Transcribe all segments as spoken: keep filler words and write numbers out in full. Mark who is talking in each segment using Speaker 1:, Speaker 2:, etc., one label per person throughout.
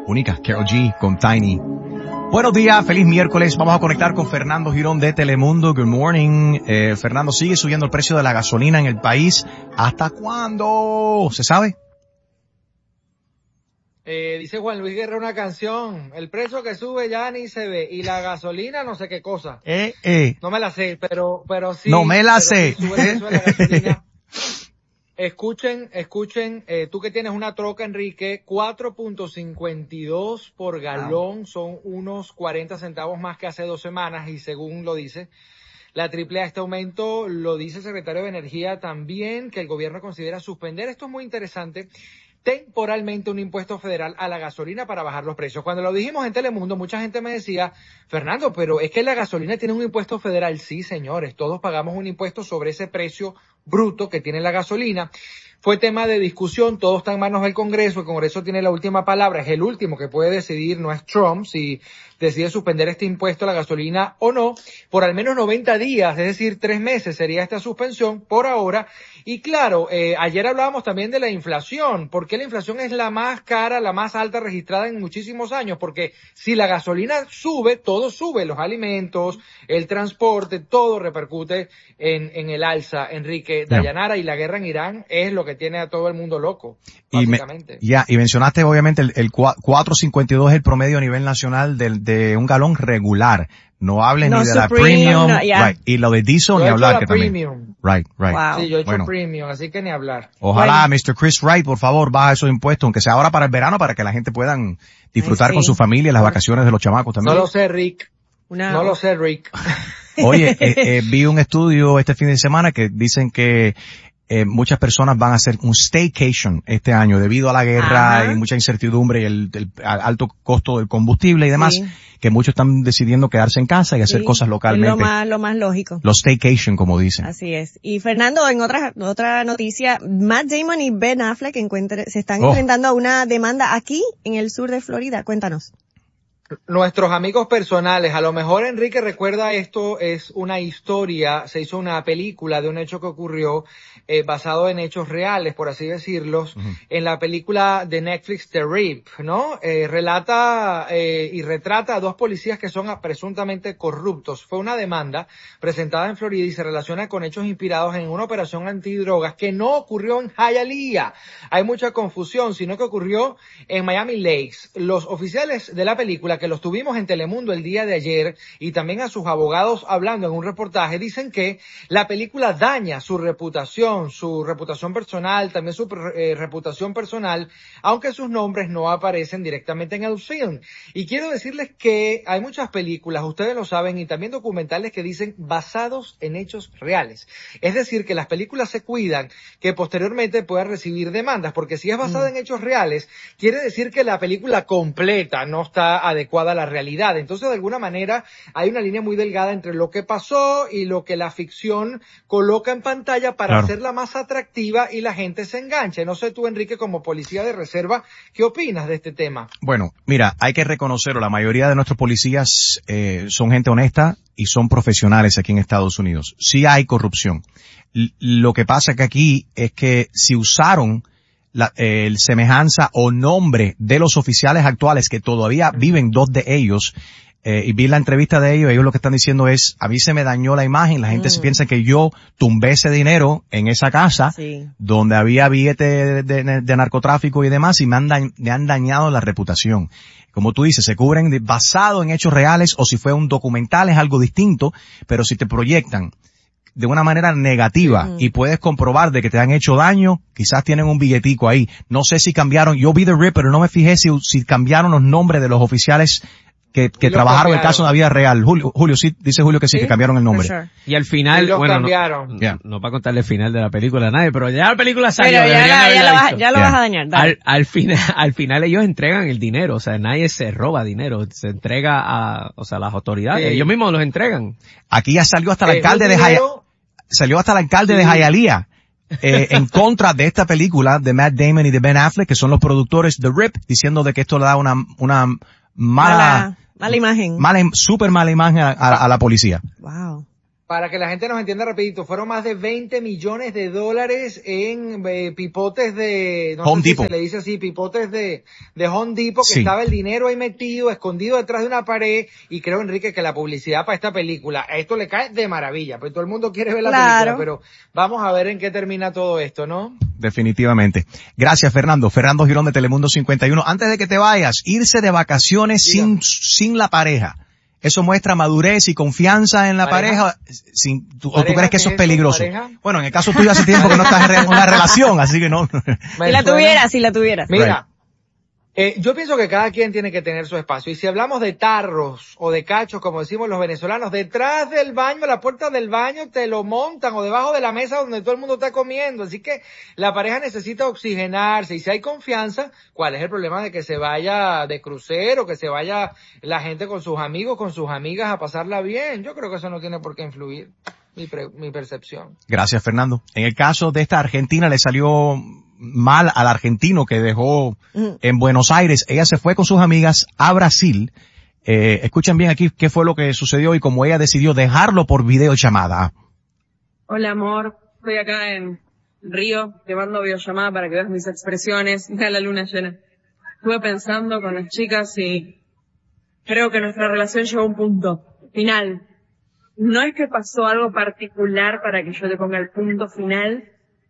Speaker 1: única, Karol G con Tiny. Buenos días, feliz miércoles. Vamos a conectar con Fernando Girón de Telemundo. Good morning. Eh, Fernando, ¿sigue subiendo el precio de la gasolina en el país? ¿Hasta cuándo? ¿Se sabe?
Speaker 2: Eh, dice Juan Luis Guerra una canción, el precio que sube ya ni se ve, y la gasolina no sé qué cosa.
Speaker 1: Eh, eh.
Speaker 2: No me la sé, pero, pero sí.
Speaker 1: No me la sé.
Speaker 2: Sí, sube el precio de la gasolina. Escuchen, escuchen, eh, tú que tienes una troca, Enrique, cuatro punto cincuenta y dos por galón, wow. Son unos cuarenta centavos más que hace dos semanas, y según lo dice la triple A, este aumento lo dice el secretario de Energía también, que el gobierno considera suspender. Esto es muy interesante. Temporalmente un impuesto federal a la gasolina para bajar los precios. Cuando lo dijimos en Telemundo, mucha gente me decía, Fernando, pero es que la gasolina tiene un impuesto federal. Sí, señores, todos pagamos un impuesto sobre ese precio bruto que tiene la gasolina. Fue tema de discusión, todo está en manos del Congreso, el Congreso tiene la última palabra, es el último que puede decidir, no es Trump, si decide suspender este impuesto a la gasolina o no, por al menos noventa días, es decir, tres meses sería esta suspensión por ahora. Y claro, eh, ayer hablábamos también de la inflación, porque la inflación es la más cara, la más alta registrada en muchísimos años, porque si la gasolina sube, todo sube, los alimentos, el transporte, todo repercute en, en el alza, Enrique. Yeah. Dayanara, y la guerra en Irán es lo que tiene a todo el mundo loco, básicamente.
Speaker 1: Ya, yeah, y mencionaste obviamente el, el cuatro cincuenta y dos es el promedio a nivel nacional de, de un galón regular. No hables no, ni de la premium, no, yeah. Right. Y lo de diesel
Speaker 2: yo
Speaker 1: ni hablar que
Speaker 2: premium.
Speaker 1: También. Right, right.
Speaker 2: Wow. Sí, yo he hecho bueno. premium, así que ni hablar.
Speaker 1: Ojalá bueno. mister Chris Wright, por favor, baja esos impuestos, aunque sea ahora para el verano, para que la gente puedan disfrutar sí. con su familia las vacaciones de los chamacos también.
Speaker 2: No lo sé, Rick. No, no lo sé, Rick.
Speaker 1: Oye, eh, eh, vi un estudio este fin de semana que dicen que Eh, muchas personas van a hacer un staycation este año debido a la guerra Ajá. y mucha incertidumbre y el, el, el alto costo del combustible y demás, sí. que muchos están decidiendo quedarse en casa y hacer sí. cosas localmente.
Speaker 3: Es lo más, lo más lógico.
Speaker 1: Los staycation, como dicen.
Speaker 3: Así es. Y Fernando, en otra, otra noticia, Matt Damon y Ben Affleck encuentre, se están oh. enfrentando a una demanda aquí en el sur de Florida. Cuéntanos.
Speaker 2: Nuestros amigos personales, a lo mejor Enrique recuerda, esto es una historia, se hizo una película de un hecho que ocurrió eh, basado en hechos reales, por así decirlos, uh-huh. en la película de Netflix The Rip, ¿no? Eh, relata eh, y retrata a dos policías que son presuntamente corruptos. Fue una demanda presentada en Florida y se relaciona con hechos inspirados en una operación antidrogas que no ocurrió en Hialeah. Hay mucha confusión, sino que ocurrió en Miami Lakes. Los oficiales de la película, que los tuvimos en Telemundo el día de ayer, y también a sus abogados hablando en un reportaje, dicen que la película daña su reputación, su reputación personal, también su eh, reputación personal, aunque sus nombres no aparecen directamente en el film. Y quiero decirles que hay muchas películas, ustedes lo saben, y también documentales que dicen basados en hechos reales. Es decir, que las películas se cuidan que posteriormente puedan recibir demandas, porque si es basada mm. en hechos reales, quiere decir que la película completa no está adecuada a la realidad. Entonces, de alguna manera, hay una línea muy delgada entre lo que pasó y lo que la ficción coloca en pantalla para claro. hacerla más atractiva y la gente se enganche. No sé tú, Enrique, como policía de reserva, ¿qué opinas de este tema?
Speaker 1: Bueno, mira, hay que reconocerlo. La mayoría de nuestros policías eh, son gente honesta y son profesionales aquí en Estados Unidos. Sí hay corrupción. L- lo que pasa que aquí es que si usaron La, eh, el semejanza o nombre de los oficiales actuales, que todavía viven dos de ellos, eh, y vi la entrevista de ellos, ellos lo que están diciendo es, a mí se me dañó la imagen, la gente mm. se piensa que yo tumbé ese dinero en esa casa, sí. donde había billetes de, de, de narcotráfico y demás, y me han, da, me han dañado la reputación. Como tú dices, se cubren de, basado en hechos reales, o si fue un documental es algo distinto, pero si te proyectan de una manera negativa uh-huh. y puedes comprobar de que te han hecho daño, quizás tienen un billetico ahí. No sé si cambiaron, yo vi The Rip, pero no me fijé si, si cambiaron los nombres de los oficiales que, que trabajaron el caso en la vida real. Julio, Julio sí, dice Julio que sí, ¿Sí? que cambiaron el nombre.
Speaker 4: Sure. Y al final, bueno,
Speaker 2: cambiaron.
Speaker 4: no, yeah. no para contarle el final de la película a nadie, pero ya la película salió.
Speaker 3: Pero ya, la, ya, la vas, ya lo yeah. vas a dañar.
Speaker 4: Al, al final, al final ellos entregan el dinero, o sea, nadie se roba dinero, se entrega a, o sea, las autoridades, sí. ellos mismos los entregan.
Speaker 1: Aquí ya salió hasta el eh, alcalde de Hialeah. Salió hasta el alcalde sí. de Hialeah eh, en contra de esta película de Matt Damon y de Ben Affleck, que son los productores de Rip, diciendo de que esto le da una una mala
Speaker 3: mala, mala imagen,
Speaker 1: mala super mala imagen a, a, a la policía.
Speaker 3: Wow.
Speaker 2: Para que la gente nos entienda rapidito, fueron más de veinte millones de dólares en eh, pipotes de, no
Speaker 1: Home
Speaker 2: sé
Speaker 1: Depot.
Speaker 2: si se le dice así, pipotes de, de Home Depot, que
Speaker 1: Sí.
Speaker 2: estaba el dinero ahí metido, escondido detrás de una pared, y creo, Enrique, que la publicidad para esta película, a esto le cae de maravilla, pues todo el mundo quiere ver la
Speaker 3: Claro.
Speaker 2: película, pero vamos a ver en qué termina todo esto, ¿no?
Speaker 1: Definitivamente. Gracias, Fernando. Fernando Girón de Telemundo cincuenta y uno. Antes de que te vayas, irse de vacaciones sin, sin la pareja. ¿Eso muestra madurez y confianza en la pareja?
Speaker 2: ¿Pareja?
Speaker 1: Sin, tú, ¿O tú
Speaker 2: ¿Pareja?
Speaker 1: crees que eso
Speaker 2: ¿Qué
Speaker 1: es
Speaker 2: es eso?
Speaker 1: peligroso?
Speaker 2: ¿Pareja?
Speaker 1: Bueno, en el caso tuyo hace tiempo que no estás en una relación, así que no.
Speaker 2: Me
Speaker 3: Si la
Speaker 2: suena-
Speaker 3: tuviera, si la tuviera.
Speaker 2: Mira, eh, yo pienso que cada quien tiene que tener su espacio. Y si hablamos de tarros o de cachos, como decimos los venezolanos, detrás del baño, a la puerta del baño, te lo montan o debajo de la mesa donde todo el mundo está comiendo. Así que la pareja necesita oxigenarse. Y si hay confianza, ¿cuál es el problema de que se vaya de crucero, que se vaya la gente con sus amigos, con sus amigas a pasarla bien? Yo creo que eso no tiene por qué influir. Mi, pre- mi percepción.
Speaker 1: Gracias, Fernando. En el caso de esta argentina le salió mal al argentino que dejó
Speaker 3: Ujú.
Speaker 1: en Buenos Aires. Ella se fue con sus amigas a Brasil. Eh, escuchen bien aquí qué fue lo que sucedió y cómo ella decidió dejarlo por videollamada.
Speaker 5: Hola amor, estoy acá en Río, te mando videollamada para que veas mis expresiones, vea la luna llena. Estuve pensando con las chicas y creo que nuestra relación llegó a un punto final. No es que pasó algo particular para que yo te ponga el punto final,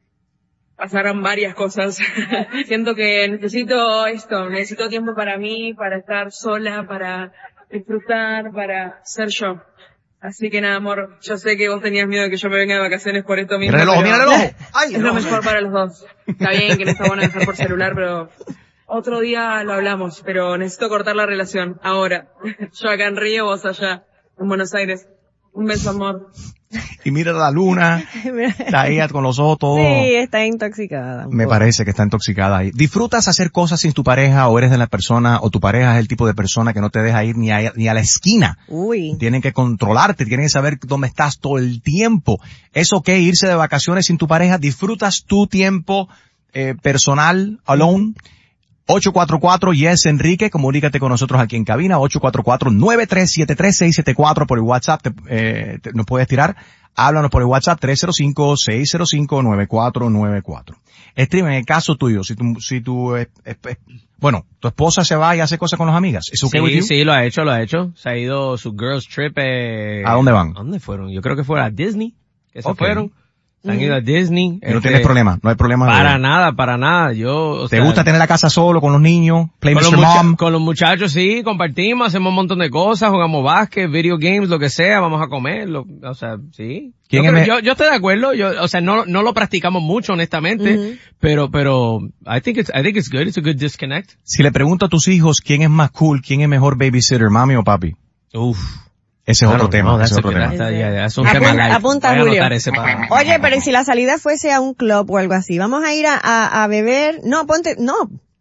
Speaker 5: pasaron varias cosas. Siento que necesito esto, necesito tiempo para mí, para estar sola, para disfrutar, para ser yo. Así que nada, amor, yo sé que vos tenías miedo de que yo me venga de vacaciones por esto mismo.
Speaker 1: Mira el ojo,
Speaker 5: pero
Speaker 1: mira el ojo. Ay,
Speaker 5: es lo
Speaker 1: no.
Speaker 5: mejor para los dos. Está bien que no está bueno dejar por celular, pero otro día lo hablamos, pero necesito cortar la relación, ahora. Yo acá en Río, vos allá, en Buenos Aires. Un beso, amor.
Speaker 1: Y mira la luna, está ella con los ojos todos.
Speaker 3: Sí, está intoxicada. un
Speaker 1: Me
Speaker 3: poco.
Speaker 1: parece que está intoxicada ahí. ¿Disfrutas hacer cosas sin tu pareja o eres de la persona o tu pareja es el tipo de persona que no te deja ir ni a, ni a la esquina?
Speaker 3: Uy.
Speaker 1: Tienen que controlarte, tienen que saber dónde estás todo el tiempo. ¿Es ok irse de vacaciones sin tu pareja? ¿Disfrutas tu tiempo eh, personal, alone? ocho cuatro cuatro, yes, Enrique, comunícate con nosotros aquí en cabina, ocho cuatro cuatro, nueve tres siete tres, seis siete cuatro por el WhatsApp, te, eh, te, nos puedes tirar, háblanos por el WhatsApp tres cero cinco, seis cero cinco, nueve cuatro nueve cuatro. Stream, en el caso tuyo, si tu, si tu, eh, eh, eh, bueno, tu esposa se va y hace cosas con las amigas, ¿es okay with
Speaker 4: Sí,
Speaker 1: you?
Speaker 4: sí, lo ha hecho, lo ha hecho. Se ha ido su girls trip, eh,
Speaker 1: ¿A dónde van?
Speaker 4: ¿A dónde fueron? Yo creo que fue a Disney, que se
Speaker 1: Ok.
Speaker 4: fueron. Se han ido a Disney.
Speaker 1: Y no
Speaker 4: este,
Speaker 1: tienes problema, no hay problema.
Speaker 4: Para
Speaker 1: de,
Speaker 4: nada, para nada. Yo, o
Speaker 1: ¿Te
Speaker 4: sea,
Speaker 1: gusta tener la casa solo con los niños? Play
Speaker 4: con los,
Speaker 1: mister
Speaker 4: mucha-
Speaker 1: Mom.
Speaker 4: con los muchachos sí, compartimos, hacemos un montón de cosas, jugamos básquet, video games, lo que sea, vamos a comer, lo, o sea, sí.
Speaker 1: ¿Quién
Speaker 4: yo,
Speaker 1: es
Speaker 4: creo-
Speaker 1: me-
Speaker 4: yo, yo estoy de acuerdo, yo, o sea, no, no lo practicamos mucho, honestamente,
Speaker 3: Ujú.
Speaker 4: pero, pero, I think it's, I think it's good, it's a good disconnect.
Speaker 1: Si le pregunto a tus hijos quién es más cool, quién es mejor babysitter, mami o papi,
Speaker 4: Uf.
Speaker 1: ese es otro tema, ese es otro tema.
Speaker 4: Está, ya, ya, es un
Speaker 3: Apunta-
Speaker 4: tema live.
Speaker 3: apunta,
Speaker 4: Voy a
Speaker 3: Julio.
Speaker 4: anotar ese para-
Speaker 3: Oye, pero ¿y si la salida fuese a un club o algo así? ¿Vamos a ir a, a, a beber? No, ponte, no.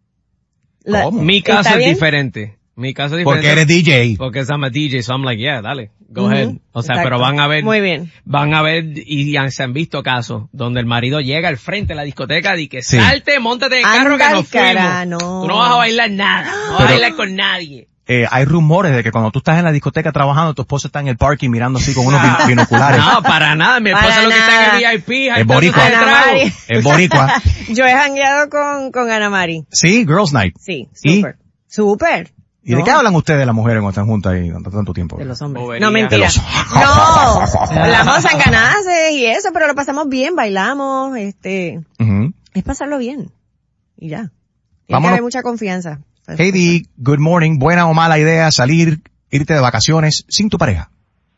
Speaker 3: La-
Speaker 1: ¿Cómo?
Speaker 4: Mi caso
Speaker 3: ¿Está
Speaker 4: es
Speaker 3: bien?
Speaker 4: diferente. Mi caso es diferente.
Speaker 1: Porque eres D J.
Speaker 4: Porque I'm a D J, so I'm like, yeah, dale, go
Speaker 3: Ujú,
Speaker 4: ahead. O sea,
Speaker 3: exacto.
Speaker 4: pero van a ver,
Speaker 3: Muy bien.
Speaker 4: van a ver, y ya se han visto casos, donde el marido llega al frente de la discoteca y que
Speaker 1: Sí.
Speaker 4: salte, montate en el carro
Speaker 3: Anda
Speaker 4: que
Speaker 3: al
Speaker 4: nos fuimos.
Speaker 3: cara, no.
Speaker 4: Tú no vas a bailar nada, no vas a
Speaker 1: Pero-
Speaker 4: bailar con nadie.
Speaker 1: Eh, hay rumores de que cuando tú estás en la discoteca trabajando, tu esposa está en el parking mirando así con unos bin- binoculares.
Speaker 4: No, para nada, mi esposa
Speaker 3: Para
Speaker 4: lo que está en
Speaker 3: nada.
Speaker 4: el V I P,
Speaker 1: Es
Speaker 4: jaltándose
Speaker 1: boricua.
Speaker 4: de
Speaker 3: Ana
Speaker 4: trago.
Speaker 3: Mari.
Speaker 1: Es boricua.
Speaker 3: Yo he jangueado con, con Ana Mari.
Speaker 1: Sí, Girls Night.
Speaker 3: Sí,
Speaker 1: ¿Y?
Speaker 3: súper. Súper.
Speaker 1: ¿Y de
Speaker 3: No,
Speaker 1: qué hablan ustedes las mujeres cuando están juntas ahí tanto, tanto tiempo?
Speaker 3: De los hombres.
Speaker 4: Bobería.
Speaker 3: No, mentira.
Speaker 1: De los-
Speaker 3: No, hablamos sanganaces y eso, pero lo pasamos bien, bailamos, este,
Speaker 1: Ujú.
Speaker 3: es pasarlo bien. Y ya. Tiene que
Speaker 1: Vámonos.
Speaker 3: haber mucha confianza.
Speaker 1: Heidi, good morning. ¿Buena o mala idea salir, irte de vacaciones sin tu pareja?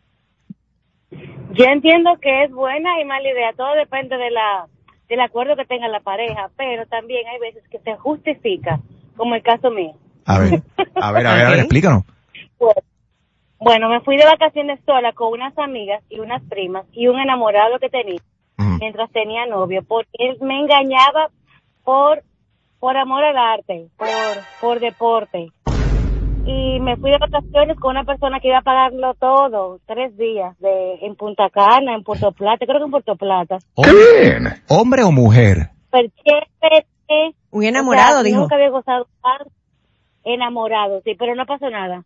Speaker 6: Yo entiendo que es buena y mala idea, todo depende de la del acuerdo que tenga la pareja, pero también hay veces que se justifica, como el caso mío.
Speaker 1: A ver, a ver, a ver, a ver,
Speaker 3: Ok.
Speaker 1: explícanos.
Speaker 6: Pues, bueno, me fui de vacaciones sola con unas amigas y unas primas y un enamorado que tenía
Speaker 1: Ujú.
Speaker 6: mientras tenía novio, porque él me engañaba por por amor al arte, por por deporte. Y me fui de vacaciones con una persona que iba a pagarlo todo, tres días, de en Punta Cana, en Puerto Plata, creo que en Puerto Plata.
Speaker 1: ¿Hombre, hombre o mujer?
Speaker 6: Super chévere.
Speaker 3: Un enamorado,
Speaker 6: O sea,
Speaker 3: dijo.
Speaker 6: Nunca había gozado tanto. Enamorado, sí, pero no pasó nada.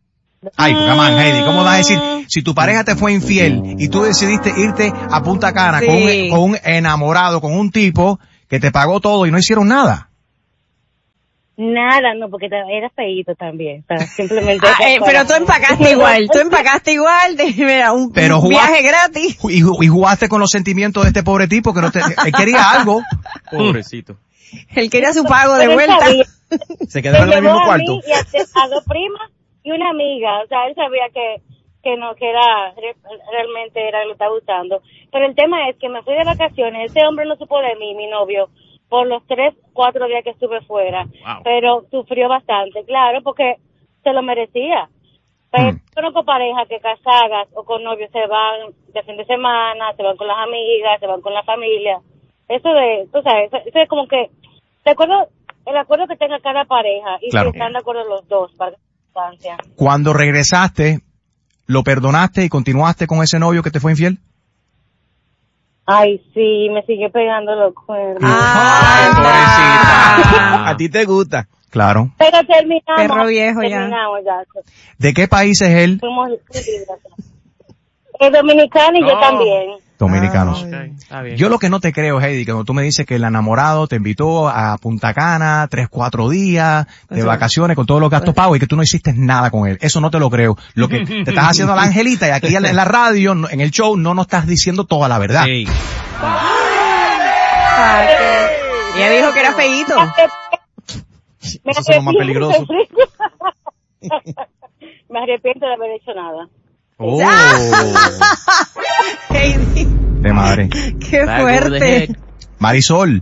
Speaker 1: Ay, come on, Heidi, ¿cómo vas a decir? Si tu pareja te fue infiel y tú decidiste irte a Punta Cana
Speaker 3: Sí.
Speaker 1: con, un, con un enamorado, con un tipo que te pagó todo y no hicieron nada.
Speaker 6: Nada, no, porque era feíto también. O sea, simplemente.
Speaker 3: Ah, eh, pero tú empacaste igual, tú empacaste igual, de, mira, un,
Speaker 1: Pero
Speaker 3: un
Speaker 1: jugaste-
Speaker 3: viaje gratis.
Speaker 1: Y, y jugaste con los sentimientos de este pobre tipo que no te, él quería algo.
Speaker 4: Pobrecito.
Speaker 3: Él quería su pago de
Speaker 6: Pero él
Speaker 3: vuelta.
Speaker 6: sabía.
Speaker 7: Se
Speaker 6: Me
Speaker 7: quedaron en el
Speaker 6: llevó
Speaker 7: mismo
Speaker 6: a
Speaker 7: cuarto.
Speaker 6: mí y a, a dos primas y una amiga. O sea, él sabía que, que no, que era, re- realmente era lo que le estaba gustando. Pero el tema es que me fui de vacaciones. Ese hombre no supo de mí, mi novio, por los tres, cuatro días que estuve fuera.
Speaker 4: Wow.
Speaker 6: Pero sufrió bastante, claro, porque se lo merecía. Pero
Speaker 1: Mm.
Speaker 6: conozco parejas que casadas o con novios se van de fin de semana, se van con las amigas, se van con la familia. Eso de, tú sabes, eso, eso es como que, de acuerdo, el acuerdo que tenga cada pareja y
Speaker 1: Claro.
Speaker 6: si están de acuerdo los dos para la distancia.
Speaker 1: Cuando regresaste, ¿lo perdonaste y continuaste con ese novio que te fue infiel?
Speaker 6: Ay, sí, me sigue pegando los cuernos.
Speaker 3: Ah,
Speaker 4: pobrecita.
Speaker 7: A ti te gusta.
Speaker 1: Claro.
Speaker 6: Pero terminamos.
Speaker 3: Perro viejo ya.
Speaker 6: terminamos ya.
Speaker 1: ¿De qué país es él?
Speaker 6: Fuimos libres. Es dominicano y yo
Speaker 4: No.
Speaker 6: también.
Speaker 1: Dominicanos.
Speaker 3: Ay.
Speaker 4: Ok, está bien.
Speaker 1: Yo lo que no te creo, Heidi, que cuando tú me dices que el enamorado te invitó a Punta Cana tres, cuatro días de
Speaker 3: Eso.
Speaker 1: vacaciones con todos los gastos pagos y que tú no hiciste nada con él. Eso no te lo creo. Lo que te estás haciendo la angelita y aquí en la radio, no- en el show, no nos estás diciendo toda la verdad.
Speaker 4: Sí.
Speaker 3: Ay, qué- Ella dijo que era feíto.
Speaker 6: Me
Speaker 7: Eso suena más
Speaker 6: arrepiento.
Speaker 7: peligroso.
Speaker 6: Me arrepiento de haber hecho nada.
Speaker 7: Oh.
Speaker 3: Heidi,
Speaker 1: De madre.
Speaker 3: qué
Speaker 4: Back over the
Speaker 3: fuerte.
Speaker 4: head.
Speaker 1: Marisol,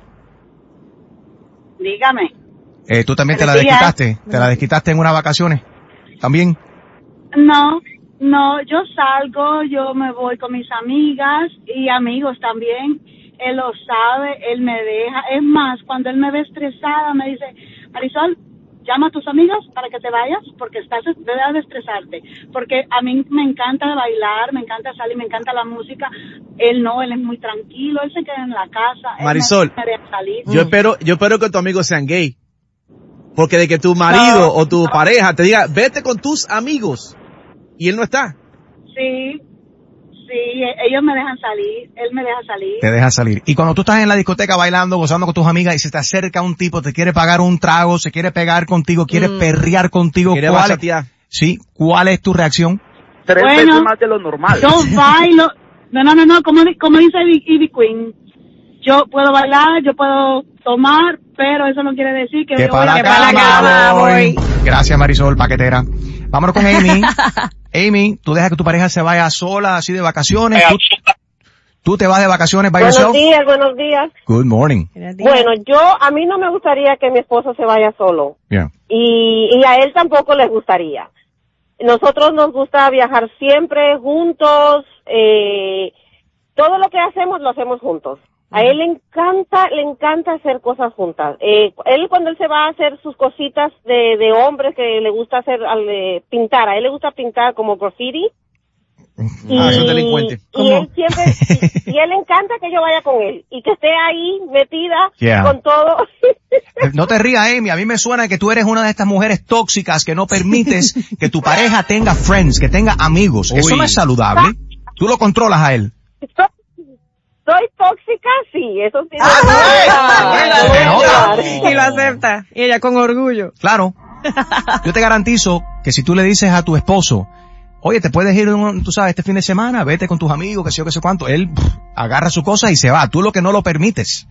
Speaker 8: Dígame.
Speaker 1: eh, tú también te la
Speaker 8: Buenos días.
Speaker 1: desquitaste. ¿Te la desquitaste en unas vacaciones? ¿También?
Speaker 8: No, no, yo salgo, yo me voy con mis amigas y amigos también. Él lo sabe, él me deja. Es más, cuando él me ve estresada, me dice, Marisol, llama a tus amigos para que te vayas porque estás, debes de estresarte. Porque a mí me encanta bailar, me encanta salir, me encanta la música. Él no, él es muy tranquilo, él se queda en la casa. él
Speaker 7: Marisol,
Speaker 8: me deja salir.
Speaker 7: Yo espero, yo espero que tus amigos sean gay. Porque de que tu marido
Speaker 8: No.
Speaker 7: o tu pareja te diga, vete con tus amigos. Y él no está.
Speaker 8: Sí, sí, ellos me dejan salir, él me deja salir.
Speaker 1: Te deja salir. Y cuando tú estás en la discoteca bailando, gozando con tus amigas y se te acerca un tipo, te quiere pagar un trago, se quiere pegar contigo, quiere
Speaker 3: Mm.
Speaker 1: perrear contigo,
Speaker 7: Quiere
Speaker 1: ¿cuál es,
Speaker 7: bachatear.
Speaker 1: sí, ¿cuál es tu reacción?
Speaker 9: Tres
Speaker 8: Bueno.
Speaker 9: veces más de lo normal.
Speaker 8: Yo bailo, no, no, no, no, como, di- como dice Ivy, Ivy Queen, yo puedo bailar, yo puedo tomar, pero eso no quiere decir que
Speaker 1: Que
Speaker 8: yo voy
Speaker 1: para
Speaker 8: a
Speaker 1: la
Speaker 3: que para la cama voy.
Speaker 1: Gracias, Marisol, paquetera. Vámonos con Amy. Amy, tú dejas que tu pareja se vaya sola, así de vacaciones. ¿Tú, tú te vas de vacaciones by
Speaker 10: Buenos
Speaker 1: yourself?
Speaker 10: días, buenos días.
Speaker 1: Good morning.
Speaker 10: Bueno, yo, a mí no me gustaría que mi esposo se vaya solo.
Speaker 1: Yeah.
Speaker 10: Y, y a él tampoco le gustaría. Nosotros nos gusta viajar siempre juntos, eh, todo lo que hacemos lo hacemos juntos. A él le encanta, le encanta hacer cosas juntas. Eh, él cuando él se va a hacer sus cositas de, de hombres que le gusta hacer, al, eh, pintar, a él le gusta pintar como graffiti. Y,
Speaker 7: Ah, eso es delincuente.
Speaker 10: y
Speaker 1: ¿Cómo?
Speaker 10: él siempre, y, y él le encanta que yo vaya con él y que esté ahí metida
Speaker 1: Yeah.
Speaker 10: con todo.
Speaker 1: No te rías, Amy. A mí me suena que tú eres una de estas mujeres tóxicas que no permites que tu pareja tenga friends, que tenga amigos. Eso
Speaker 7: Uy.
Speaker 1: no es saludable. Tú lo controlas a él.
Speaker 10: Soy tóxica, sí, eso sí.
Speaker 1: Ah,
Speaker 10: no,
Speaker 1: se nota.
Speaker 3: Y lo acepta. Y ella con orgullo.
Speaker 1: Claro. Yo te garantizo que si tú le dices a tu esposo, oye, te puedes ir, un- tú sabes, este fin de semana, vete con tus amigos, que sé yo, que sé cuánto, él pff, agarra su cosa y se va. Tú lo que no lo permites.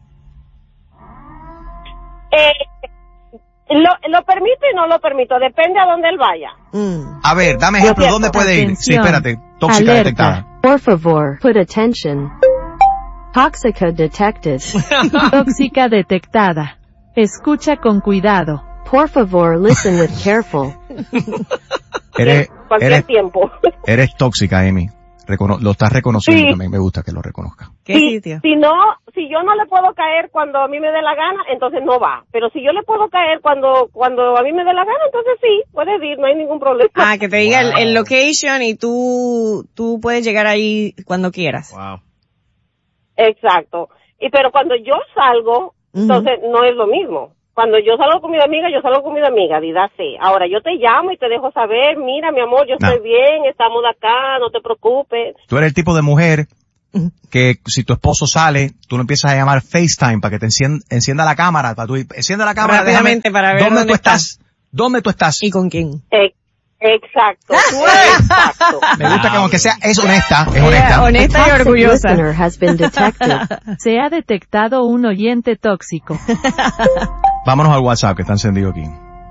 Speaker 10: Eh, lo, lo permito y no lo permito, depende a dónde él vaya.
Speaker 3: Mm.
Speaker 1: A ver, dame ejemplo,
Speaker 10: cierto.
Speaker 1: ¿dónde puede ir? Sí,
Speaker 11: Atención.
Speaker 1: espérate, tóxica detectada.
Speaker 11: Alerta. Por favor, put attention. Tóxica detected. Tóxica detectada. Escucha con cuidado. Por favor, listen with careful.
Speaker 1: Eres,
Speaker 10: Cualquier
Speaker 1: eres,
Speaker 10: tiempo.
Speaker 1: eres tóxica, Amy. Recono- lo estás reconociendo
Speaker 10: Sí.
Speaker 1: también, me gusta que lo reconozca.
Speaker 3: ¿Qué
Speaker 10: si,
Speaker 3: sitio?
Speaker 10: si no, si yo no le puedo caer cuando a mí me dé la gana, entonces no va. Pero si yo le puedo caer cuando cuando a mí me dé la gana, entonces sí, puedes ir, no hay ningún problema.
Speaker 3: Ah, que te diga el,
Speaker 1: Wow.
Speaker 3: el location y tú, tú puedes llegar ahí cuando quieras.
Speaker 7: Wow.
Speaker 10: Exacto. Y pero cuando yo salgo, entonces no es lo mismo. Cuando yo salgo con mi amiga, yo salgo con mi amiga, dídase. Ahora yo te llamo y te dejo saber, mira mi amor, yo
Speaker 1: No.
Speaker 10: estoy bien, estamos de acá, no te preocupes.
Speaker 1: Tú eres el tipo de mujer que si tu esposo sale, tú lo empiezas a llamar FaceTime para que te encienda, encienda la cámara, para tú, encienda la cámara,
Speaker 3: Rápidamente
Speaker 1: déjame,
Speaker 3: para ver
Speaker 1: ¿dónde
Speaker 3: dónde
Speaker 1: tú
Speaker 3: estás?
Speaker 1: estás? ¿Dónde tú estás?
Speaker 3: ¿Y con quién?
Speaker 10: Eh, exacto, tú eres exacto.
Speaker 1: Me gusta que aunque sea, es honesta, es
Speaker 3: Ella,
Speaker 1: honesta.
Speaker 3: honesta y
Speaker 11: Toxic
Speaker 3: orgullosa.
Speaker 11: listener has been detected. Se ha detectado un oyente tóxico.
Speaker 1: Vámonos al WhatsApp que está encendido aquí.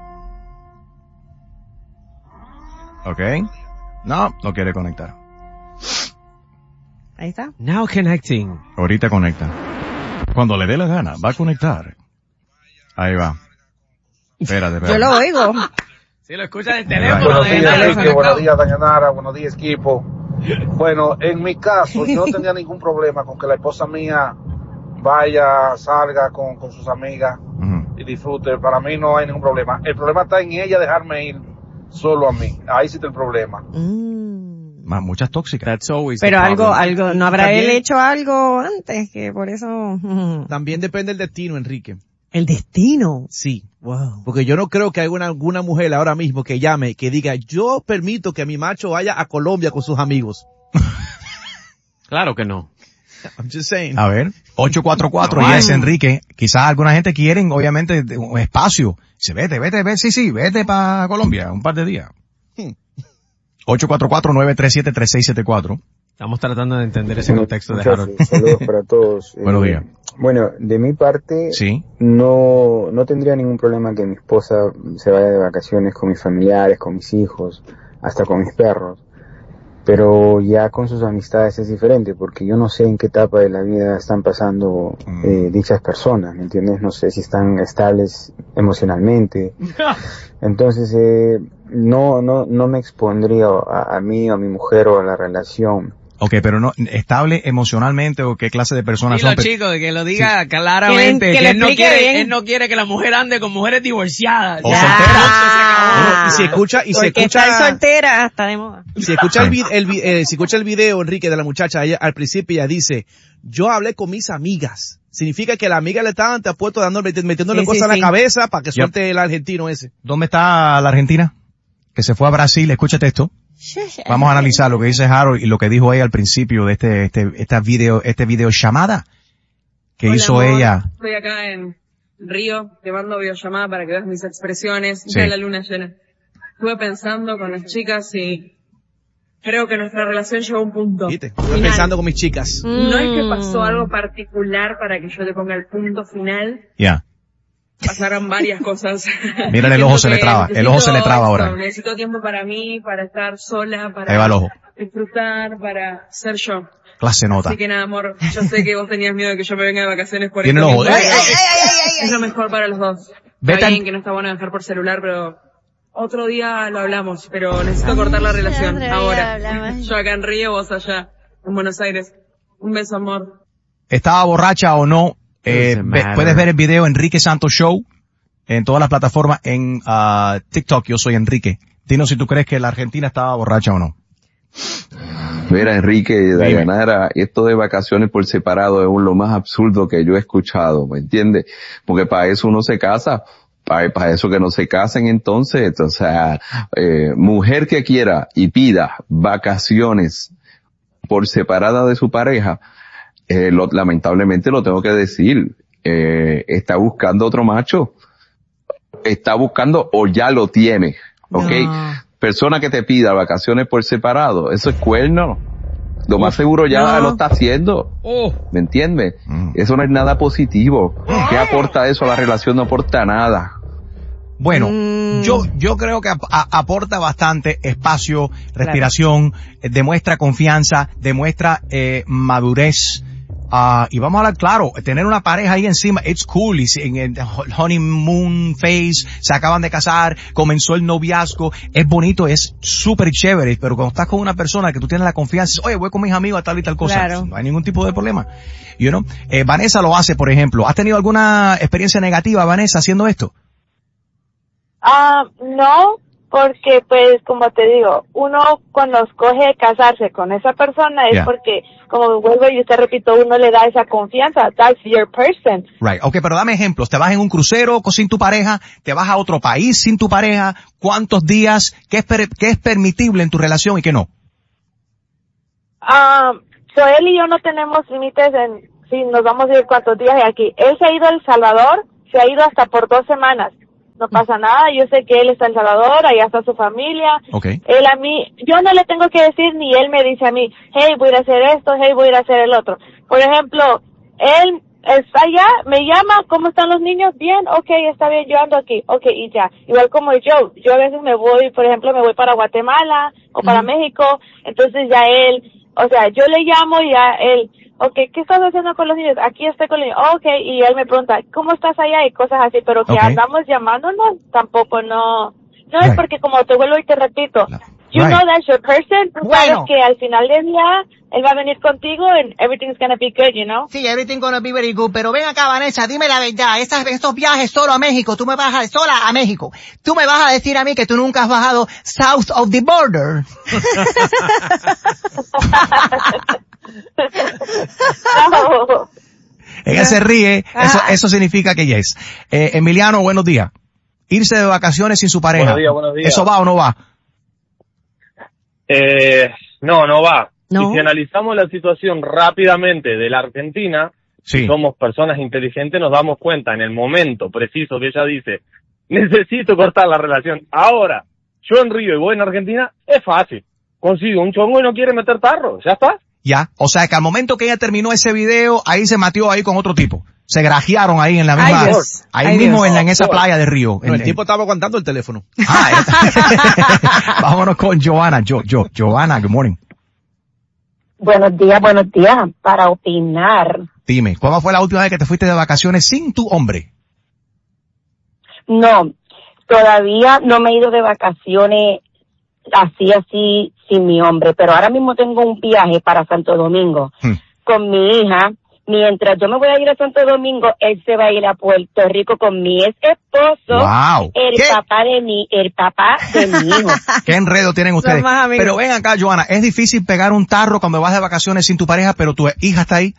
Speaker 1: ¿Ok? No, no quiere conectar.
Speaker 3: Ahí está.
Speaker 4: Now connecting.
Speaker 1: Ahorita conecta. Cuando le dé la gana, va a conectar. Ahí va. Espérate, espérate.
Speaker 3: Yo lo oigo.
Speaker 4: Si lo escuchas en
Speaker 1: Buenos
Speaker 4: teléfono.
Speaker 9: Buenos
Speaker 4: de
Speaker 9: días,
Speaker 4: teléfono,
Speaker 9: Enrique. Buenos
Speaker 4: acá.
Speaker 9: días, Dayanara. Buenos días, equipo. Bueno, en mi caso, yo no tenía ningún problema con que la esposa mía vaya, salga con, con sus amigas
Speaker 1: Ujú.
Speaker 9: y disfrute. Para mí no hay ningún problema. El problema está en ella dejarme ir solo a mí. Ahí sí está el problema.
Speaker 3: Mm.
Speaker 1: Más muchas tóxicas.
Speaker 4: That's always the
Speaker 3: Pero algo,
Speaker 4: problem.
Speaker 3: algo, ¿no habrá
Speaker 7: También-
Speaker 3: él hecho algo antes que por eso? mm,
Speaker 7: También depende del destino, Enrique.
Speaker 3: El destino.
Speaker 7: Sí.
Speaker 3: Wow.
Speaker 7: Porque yo no creo que haya una, alguna mujer ahora mismo que llame y que diga, yo permito que mi macho vaya a Colombia con sus amigos.
Speaker 4: Claro que no.
Speaker 7: I'm just saying.
Speaker 1: A ver, ocho cuatro cuatro, y es Enrique. Quizás alguna gente quieren, obviamente, de- un espacio. Dice, vete, vete, vete, sí, sí, vete para Colombia, un par de días.
Speaker 7: Hmm.
Speaker 1: ocho cuatro cuatro, nueve tres siete, tres seis siete cuatro.
Speaker 4: Estamos tratando de entender ese contexto de
Speaker 12: Muchachos,
Speaker 4: Harold.
Speaker 12: saludos para todos.
Speaker 1: Buenos
Speaker 12: Eh,
Speaker 1: días.
Speaker 12: Bueno, de mi parte,
Speaker 1: Sí.
Speaker 12: no, no tendría ningún problema que mi esposa se vaya de vacaciones con mis familiares, con mis hijos, hasta con mis perros. Pero ya con sus amistades es diferente, porque yo no sé en qué etapa de la vida están pasando eh, dichas personas, ¿me entiendes? No sé si están estables emocionalmente. Entonces, eh, no, no, no me expondría a, a mí o a mi mujer o a la relación.
Speaker 1: Ok, pero no, estable emocionalmente o qué clase de personas
Speaker 4: Dilo,
Speaker 1: son. Pe-
Speaker 4: chico, que lo diga claramente.
Speaker 3: Que le- que
Speaker 4: Que,
Speaker 3: le
Speaker 4: él, no
Speaker 3: explique
Speaker 4: quiere,
Speaker 3: bien.
Speaker 4: él no quiere que la mujer ande con mujeres divorciadas.
Speaker 1: O
Speaker 4: Ya.
Speaker 1: solteras.
Speaker 4: Punto, se acabó.
Speaker 3: Ah.
Speaker 7: Y si escucha, y si
Speaker 3: Porque
Speaker 7: escucha,
Speaker 3: estar soltera está de moda.
Speaker 7: si escucha el, vid- el vi- eh, si escucha el video, Enrique, de la muchacha, ella, al principio ella dice, yo hablé con mis amigas. Significa que la amiga le estaban te apuesto dando, meti- metiéndole
Speaker 3: Sí,
Speaker 7: cosas
Speaker 3: sí,
Speaker 7: en la
Speaker 3: sí.
Speaker 7: cabeza para que
Speaker 1: Yep.
Speaker 7: suelte el argentino ese.
Speaker 1: ¿Dónde está la Argentina? Que se fue a Brasil, escúchate esto. Vamos a analizar lo que dice Harold y lo que dijo ella al principio de este, este, esta video, este video llamada que
Speaker 5: Hola,
Speaker 1: hizo
Speaker 5: amor.
Speaker 1: ella.
Speaker 5: Estoy acá en Río, te mando videollamada para que veas mis expresiones.
Speaker 1: Sí.
Speaker 5: Ya la luna llena. Estuve pensando con las chicas y creo que nuestra relación llegó a un punto.
Speaker 7: ¿Viste? Estuve
Speaker 5: final.
Speaker 7: pensando con mis chicas.
Speaker 5: No es que
Speaker 3: Mm.
Speaker 5: pasó algo particular para que yo te ponga el punto final.
Speaker 1: Ya.
Speaker 5: Pasaron varias cosas.
Speaker 1: Mírale el ojo, se le
Speaker 5: Siento
Speaker 1: traba.
Speaker 5: que
Speaker 1: El ojo se le
Speaker 5: necesito
Speaker 1: traba
Speaker 5: esto,
Speaker 1: ahora.
Speaker 5: Necesito tiempo para mí, para estar sola, para
Speaker 1: Ahí va el ojo.
Speaker 5: disfrutar, para ser yo.
Speaker 1: Clase nota.
Speaker 5: Así que nada, amor, yo sé que vos tenías miedo de que yo me venga de vacaciones por
Speaker 1: Tiene el ojo.
Speaker 5: mismo,
Speaker 1: Ay,
Speaker 5: pero
Speaker 1: ay,
Speaker 5: es lo mejor para los dos.
Speaker 1: Vete
Speaker 5: Está
Speaker 1: al-
Speaker 5: bien que no está bueno dejar por celular, pero otro día lo hablamos, pero necesito cortar la relación
Speaker 3: otro día
Speaker 5: ahora.
Speaker 3: hablamos.
Speaker 5: Yo acá en Río, vos allá en Buenos Aires. Un beso, amor.
Speaker 1: Estaba borracha o no, eh,
Speaker 4: Doesn't
Speaker 1: ve-
Speaker 4: matter.
Speaker 1: puedes ver el video Enrique Santos Show en todas las plataformas, en ah, TikTok, yo soy Enrique. Dinos si tú crees que la Argentina estaba borracha o no.
Speaker 13: Mira, Enrique, Dayanara, esto de vacaciones por separado es lo más absurdo que yo he escuchado, ¿me entiendes? Porque para eso uno se casa, para, para eso que no se casen entonces, o sea, eh, mujer que quiera y pida vacaciones por separada de su pareja, eh, lo, lamentablemente lo tengo que decir, eh, está buscando otro macho, está buscando o ya lo tiene, ¿ok?
Speaker 3: No.
Speaker 13: Persona que te pida vacaciones por separado, eso es cuerno. Lo más seguro ya
Speaker 3: no.
Speaker 13: lo está haciendo.
Speaker 4: Oh.
Speaker 13: ¿Me entiendes?
Speaker 1: Mm.
Speaker 13: Eso no es nada positivo. ¿Qué aporta eso a la relación? No aporta nada.
Speaker 1: Bueno,
Speaker 3: Mm.
Speaker 1: yo yo creo que ap- a- aporta bastante espacio, respiración, eh, demuestra confianza, demuestra eh, madurez. ah, y vamos a hablar claro, tener una pareja ahí encima, it's cool, y si- en el honeymoon phase, se acaban de casar, comenzó el noviazgo, es bonito, es súper chévere, pero cuando estás con una persona que tú tienes la confianza, dices, oye, voy con mis amigos a tal y tal cosa,
Speaker 3: Claro.
Speaker 1: no hay ningún tipo de problema. You know? eh, Vanessa lo hace, por ejemplo. ¿Has tenido alguna experiencia negativa, Vanessa, haciendo esto?
Speaker 6: Ah, no, porque pues como te digo, uno cuando escoge casarse con esa persona es
Speaker 1: Yeah.
Speaker 6: porque, como vuelvo y usted repito, uno le da esa confianza, that's your person.
Speaker 1: Right. Okay, pero dame ejemplos. Te vas en un crucero con- sin tu pareja, te vas a otro país sin tu pareja, ¿cuántos días? ¿Qué es, per- qué es permitible en tu relación y qué no?
Speaker 6: Um, so él y yo no tenemos límites en si nos vamos a ir cuántos días de aquí. Él se ha ido a El Salvador, se ha ido hasta por dos semanas. No pasa nada, yo sé que él está en El Salvador, allá está su familia.
Speaker 1: Okay.
Speaker 6: Él a mí, yo no le tengo que decir ni él me dice a mí, hey, voy a ir a hacer esto, hey, voy a ir a hacer el otro. Por ejemplo, él está allá, me llama, ¿cómo están los niños? Bien, okay, está bien, yo ando aquí, okay, y ya. Igual como yo, yo a veces me voy, por ejemplo, me voy para Guatemala o para
Speaker 3: Ujú.
Speaker 6: México, entonces ya él, o sea, yo le llamo y ya él, okay, ¿qué estás haciendo con los niños? Aquí estoy con los niños, okay, y él me pregunta, ¿cómo estás allá? Y cosas así, pero que
Speaker 1: Okay.
Speaker 6: andamos llamándonos, tampoco no, no es
Speaker 1: Right.
Speaker 6: porque como te vuelvo y te repito, you
Speaker 1: Right.
Speaker 6: know that's your person, tú
Speaker 14: Bueno.
Speaker 6: sabes que al final del día, él va a venir contigo and everything's gonna be good, you know?
Speaker 14: Sí, everything gonna be very good, pero ven acá, Vanessa, dime la verdad, estas, estos viajes solo a México, tú me vas a, sola a México, tú me vas a decir a mí que tú nunca has bajado south of the border.
Speaker 6: No.
Speaker 1: Ella se ríe, eso,
Speaker 3: Ah.
Speaker 1: eso significa que yes. Eh, Emiliano, buenos días. Irse de vacaciones sin su pareja.
Speaker 15: Buenos días, buenos días.
Speaker 1: ¿Eso va o no va?
Speaker 15: Eh, no, no va.
Speaker 3: No.
Speaker 15: Y si analizamos la situación rápidamente de la Argentina,
Speaker 1: Sí.
Speaker 15: somos personas inteligentes, nos damos cuenta en el momento preciso que ella dice, necesito cortar la relación. Ahora, yo en Río y voy en Argentina, es fácil. Consigo un chongo y no quiere meter tarro, ya está.
Speaker 1: Ya. O sea que al momento que ella terminó ese video, ahí se matió ahí con otro tipo. Se grajearon ahí en la
Speaker 3: Ay,
Speaker 1: misma,
Speaker 3: Dios.
Speaker 1: ahí
Speaker 3: Ay,
Speaker 1: mismo
Speaker 3: Dios.
Speaker 1: en, la- en esa playa de Río.
Speaker 7: No,
Speaker 1: En-
Speaker 7: el tipo estaba aguantando el teléfono.
Speaker 1: Ah, está. Vámonos con Joana. Jo, Jo, Joana, good morning.
Speaker 10: Buenos días, buenos días. Para opinar,
Speaker 1: Dime, ¿cuándo fue la última vez que te fuiste de vacaciones sin tu hombre?
Speaker 10: no, todavía no me he ido de vacaciones así, así, sin mi hombre, pero ahora mismo tengo un viaje para Santo Domingo
Speaker 1: Hmm.
Speaker 10: con mi hija. Mientras yo me voy a ir a Santo Domingo, él se va a ir a Puerto Rico con mi ex esposo,
Speaker 1: Wow.
Speaker 10: el
Speaker 1: ¿Qué?
Speaker 10: papá de mi, el papá de mi hijo.
Speaker 1: ¿Qué enredo tienen ustedes?
Speaker 3: más amigos.
Speaker 1: Pero ven acá, Joana, es difícil pegar un tarro cuando vas de vacaciones sin tu pareja, pero tu hija está ahí.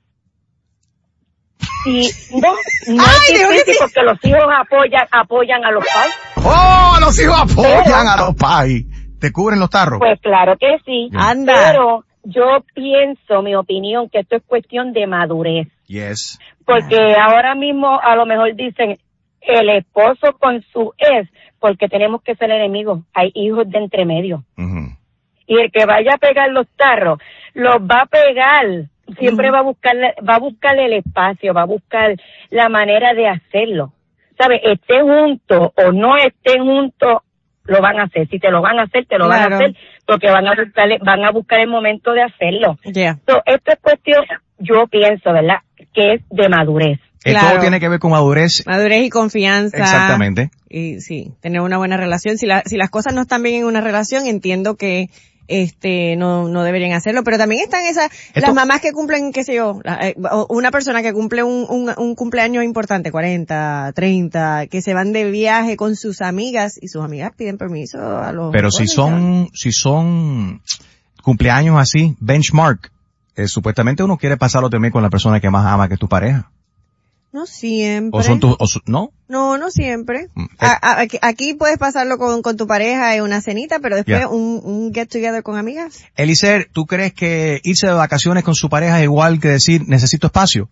Speaker 10: Y no, no
Speaker 3: Ay,
Speaker 10: es
Speaker 3: Dios
Speaker 10: difícil
Speaker 3: mío.
Speaker 10: porque los hijos apoyan, apoyan a los padres.
Speaker 1: ¡Oh! Los hijos apoyan
Speaker 10: Pero-
Speaker 1: a los pais. ¿Te cubren los tarros?
Speaker 10: Pues claro que sí.
Speaker 3: Anda.
Speaker 10: Pero yo pienso, mi opinión, que esto es cuestión de madurez.
Speaker 1: Yes.
Speaker 10: Porque ahora mismo a lo mejor dicen el esposo con su ex, porque tenemos que ser enemigos. Hay hijos de entre medio.
Speaker 1: Ujú.
Speaker 10: Y el que vaya a pegar los tarros, los va a pegar. Siempre va a buscarle, va a buscarle el espacio, va a buscar la manera de hacerlo. ¿Sabes? Estén juntos o no estén juntos, lo van a hacer. Si te lo van a hacer, te lo van
Speaker 3: Claro.
Speaker 10: a hacer, porque van a buscarle, van a buscar el momento de hacerlo.
Speaker 3: Yeah.
Speaker 10: So, esto es cuestión, yo pienso, ¿verdad? Que es de madurez.
Speaker 1: Eh,
Speaker 3: Claro.
Speaker 1: Todo tiene que ver con madurez.
Speaker 3: Madurez y confianza.
Speaker 1: Exactamente.
Speaker 3: Y sí, tener una buena relación. Si, la, si las cosas no están bien en una relación, entiendo que este no no deberían hacerlo, pero también están esas
Speaker 1: Esto-
Speaker 3: las mamás que cumplen, qué sé yo, la- eh, o una persona que cumple un, un, un cumpleaños importante, cuarenta, treinta, que se van de viaje con sus amigas y sus amigas piden permiso a los
Speaker 1: Pero si
Speaker 3: jóvenes,
Speaker 1: son, si son cumpleaños así, benchmark, eh, supuestamente uno quiere pasarlo también con la persona que más ama, que es tu pareja.
Speaker 3: no siempre.
Speaker 1: O son tus, o su- ¿no?
Speaker 3: No, no siempre.
Speaker 1: Mm,
Speaker 3: A- a- aquí, aquí puedes pasarlo con, con tu pareja en una cenita, pero después
Speaker 1: Ya.
Speaker 3: un, un get together con amigas.
Speaker 1: Eliezer, ¿tú crees que irse de vacaciones con su pareja es igual que decir necesito espacio?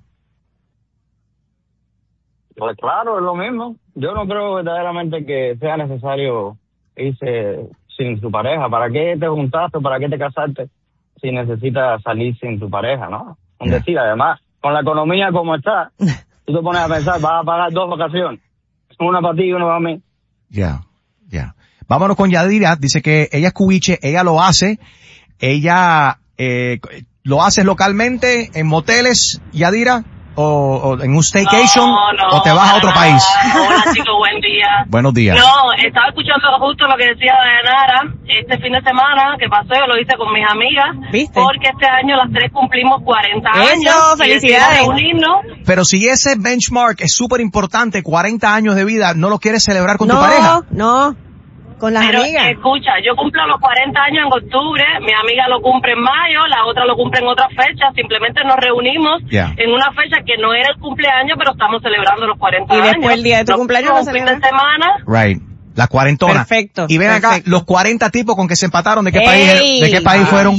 Speaker 16: Pues claro, es lo mismo. Yo no creo verdaderamente que sea necesario irse sin su pareja. ¿Para qué te juntaste? ¿Para qué te casaste si necesitas salir sin tu pareja, no? Un
Speaker 1: Ya.
Speaker 16: decir, además, con la economía como está, tú te pones a pensar, vas a pagar dos vacaciones. Una para ti y una para mí.
Speaker 1: Ya, ya. Vámonos con Yadira, dice que ella es cubiche, ella lo hace, ella eh, lo hace localmente en moteles, Yadira, o, o en un staycation,
Speaker 17: No, no,
Speaker 1: o te vas a otro
Speaker 17: para
Speaker 1: país.
Speaker 17: nada. Hola chicos, buen día.
Speaker 1: Buenos días.
Speaker 17: No, estaba escuchando justo lo que decía Dayanara. Este fin de semana que pasó, yo lo hice con mis amigas.
Speaker 3: ¿Viste?
Speaker 17: Porque este año las tres cumplimos cuarenta
Speaker 3: Eso,
Speaker 17: años. y
Speaker 3: felicidades.
Speaker 17: decidimos reunirnos.
Speaker 1: Pero si ese benchmark es súper importante, cuarenta años de vida, ¿no lo quieres celebrar con
Speaker 3: no,
Speaker 1: tu pareja?
Speaker 3: no. Con las
Speaker 17: Pero,
Speaker 3: amigas.
Speaker 17: escucha, yo cumplo los cuarenta años en octubre, mi amiga lo cumple en mayo, la otra lo cumple en otra fecha, simplemente nos reunimos
Speaker 1: Yeah.
Speaker 17: en una fecha que no era el cumpleaños, pero estamos celebrando los cuarenta
Speaker 3: Y
Speaker 17: años.
Speaker 3: después el día de tu
Speaker 17: Nos
Speaker 3: cumpleaños
Speaker 17: fuimos
Speaker 3: lo
Speaker 17: un fin de
Speaker 3: celebras.
Speaker 17: semana.
Speaker 1: Right. La cuarentona.
Speaker 3: Perfecto,
Speaker 1: Y ven acá,
Speaker 3: perfecto.
Speaker 1: los cuarenta tipos con que se empataron, ¿de qué
Speaker 3: Ey.
Speaker 1: país, de qué país fueron?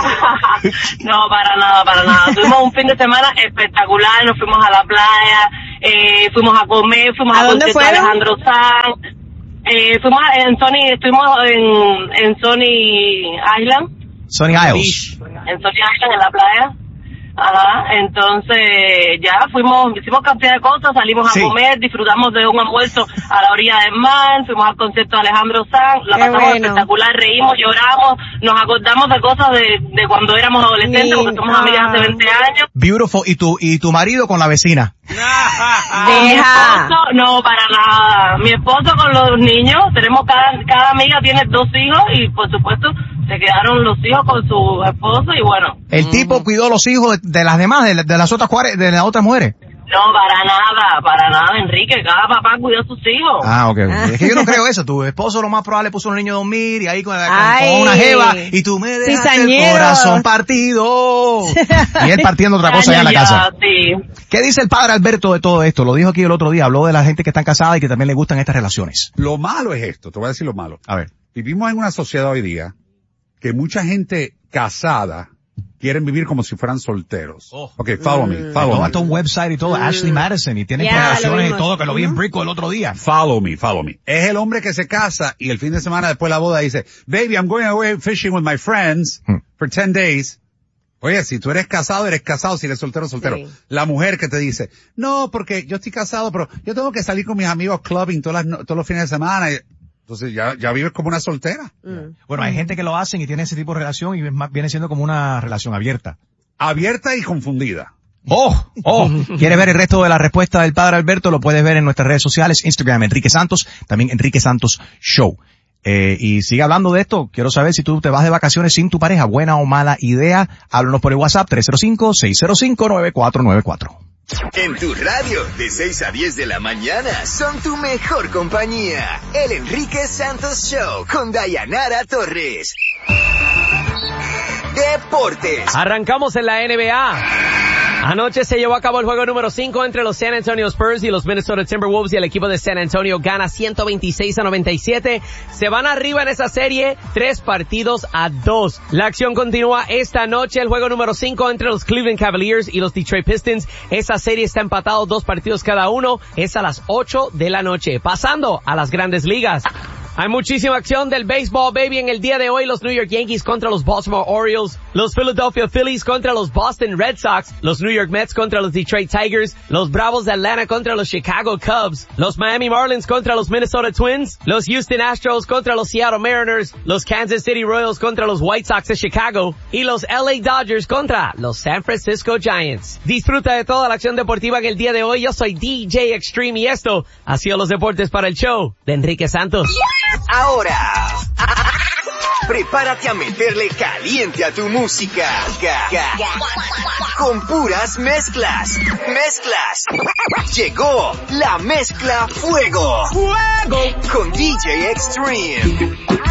Speaker 17: No, para nada, para nada. Tuvimos un fin de semana espectacular, nos fuimos a la playa, eh, fuimos a comer, fuimos
Speaker 3: ¿A
Speaker 17: a
Speaker 3: dónde
Speaker 17: concierto de
Speaker 3: fueron?
Speaker 17: Alejandro Sanz, eh, fuimos a- en Sony, estuvimos en, en Sony Island,
Speaker 1: Sony Isles.
Speaker 17: en Sony Island en la playa. Ajá, entonces ya fuimos, hicimos cantidad de cosas, salimos a
Speaker 1: Sí.
Speaker 17: comer, disfrutamos de un almuerzo a la orilla del mar, fuimos al concierto de Alejandro Sanz, la
Speaker 3: Qué
Speaker 17: pasamos
Speaker 3: bueno.
Speaker 17: espectacular, reímos, lloramos, nos acordamos de cosas de, de cuando éramos adolescentes,
Speaker 3: Mi-
Speaker 17: porque somos amigas hace veinte años.
Speaker 1: Beautiful. ¿Y tu, y tu marido con la vecina?
Speaker 17: Mi
Speaker 3: Deja.
Speaker 17: esposo, no, para nada. Mi esposo con los niños, tenemos cada, cada amiga tiene dos hijos y por supuesto se quedaron los hijos con su esposo y bueno.
Speaker 1: El tipo cuidó los hijos de, de las demás, de, de las otras cuare- de las otras mujeres.
Speaker 17: No, para nada, para nada, Enrique. Cada papá cuida a sus hijos.
Speaker 1: Ah, ok. Es que yo no creo eso. Tu esposo lo más probable puso a los niños a dormir y ahí con, con-
Speaker 3: Ay.
Speaker 1: con una jeva y tú me dejaste el
Speaker 3: Cizañero.
Speaker 1: corazón partido. Y él partiendo otra cosa allá en la
Speaker 17: Ya,
Speaker 1: casa.
Speaker 17: sí.
Speaker 1: ¿Qué dice el padre Alberto de todo esto? Lo dijo aquí el otro día. Habló de la gente que están casada y que también le gustan estas relaciones.
Speaker 18: Lo malo es esto, te voy a decir lo malo.
Speaker 1: A ver.
Speaker 18: Vivimos en una sociedad hoy día que mucha gente casada quieren vivir como si fueran solteros. Ok, follow me, follow
Speaker 1: Todo
Speaker 18: me.
Speaker 1: hasta un website y todo. Ashley Madison y tiene
Speaker 3: Ya, lo
Speaker 1: relaciones y
Speaker 3: vimos.
Speaker 1: todo que lo vi en Brico el otro día.
Speaker 18: Follow me, follow me. Es el hombre que se casa y el fin de semana después de la boda dice, baby, I'm going away fishing with my friends for ten days. Oye, si tú eres casado, eres casado, si eres soltero, soltero.
Speaker 3: Sí.
Speaker 18: La mujer que te dice, no, porque yo estoy casado, pero yo tengo que salir con mis amigos clubbing todas las, no- todos los fines de semana. Y- Entonces ya, ya vives como una soltera.
Speaker 3: Mm.
Speaker 1: Bueno, hay gente que lo hacen y tiene ese tipo de relación y es más, viene siendo como una relación abierta.
Speaker 18: Abierta y confundida.
Speaker 1: Oh, oh, ¿quieres ver el resto de la respuesta del padre Alberto? Lo puedes ver en nuestras redes sociales, Instagram, Enrique Santos, también Enrique Santos Show. Eh, y sigue hablando de esto. Quiero saber si tú te vas de vacaciones sin tu pareja, buena o mala idea. Háblanos por el WhatsApp tres cero cinco, seis cero cinco, nueve cuatro nueve cuatro.
Speaker 19: En tu radio, de seis a diez de la mañana, son tu mejor compañía. El Enrique Santos Show con Dayanara Torres. Deportes.
Speaker 4: Arrancamos en la N B A. Anoche se llevó a cabo el juego número cinco entre los San Antonio Spurs y los Minnesota Timberwolves y el equipo de San Antonio gana ciento veintiséis a noventa y siete. Se van arriba en esa serie, tres partidos a dos. La acción continúa esta noche, el juego número cinco entre los Cleveland Cavaliers y los Detroit Pistons. Esa serie está empatado, dos partidos cada uno. Es a las ocho de la noche. Pasando a las grandes ligas. Hay muchísima acción del baseball, baby. En el día de hoy, los New York Yankees contra los Baltimore Orioles, los Philadelphia Phillies contra los Boston Red Sox, los New York Mets contra los Detroit Tigers, los Bravos de Atlanta contra los Chicago Cubs, los Miami Marlins contra los Minnesota Twins, los Houston Astros contra los Seattle Mariners, los Kansas City Royals contra los White Sox de Chicago y los L A Dodgers contra los San Francisco Giants. Disfruta de toda la acción deportiva en el día de hoy. Yo soy D J Extreme y esto ha sido los deportes para el show de Enrique Santos.
Speaker 19: Ahora, prepárate a meterle caliente a tu música. Con puras mezclas. Mezclas. Llegó la mezcla Fuego. Fuego. Con D J Extreme.